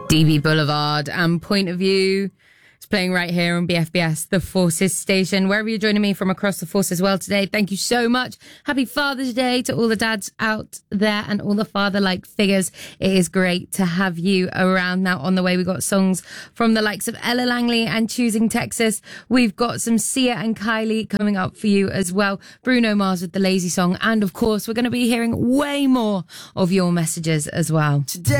DB Boulevard and Point of View. It's playing right here on BFBS, the Forces station. Wherever you're joining me from across the Forces world today, thank you so much. Happy Father's Day to all the dads out there and all the father-like figures. It is great to have you around. Now, on the way, we've got songs from the likes of Ella Langley and Choosing Texas. We've got some Sia and Kylie coming up for you as well. Bruno Mars with the Lazy Song. And, of course, we're going to be hearing way more of your messages as well. Today